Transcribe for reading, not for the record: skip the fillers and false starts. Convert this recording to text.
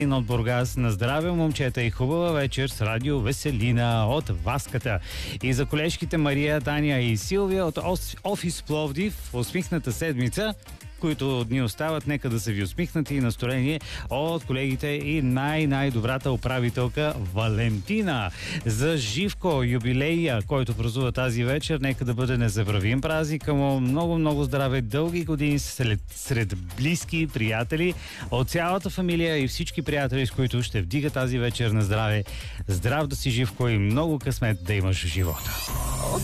от Бургас. На здраве, момчета, и хубава вечер с радио Веселина от Васката. И за колежките Мария, Таня и Силвия от Офис Пловдив, усмихната седмица, които дни остават, нека да са ви усмихнати и настроение от колегите и най-добрата управителка Валентина. За Живко, юбилея, който празнува тази вечер, нека да бъде незабравим празник му. Много здраве, дълги години сред близки приятели от цялата фамилия и всички приятели, с които ще вдига тази вечер на здраве. Здрав да си, Живко, и много късмет да имаш в живота.